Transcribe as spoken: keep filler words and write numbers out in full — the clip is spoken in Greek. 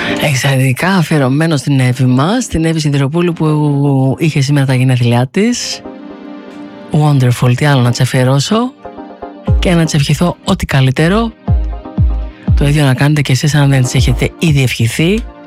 Εξαιρετικά αφιερωμένο στην Εύη μας, την Εύη Σιδηροπούλου που είχε σήμερα τα γενέθλιά της. Wonderful, τι άλλο να της αφιερώσω και να της ευχηθώ ό,τι καλύτερο. Το ίδιο να κάνετε και εσείς αν δεν της έχετε ήδη ευχηθεί.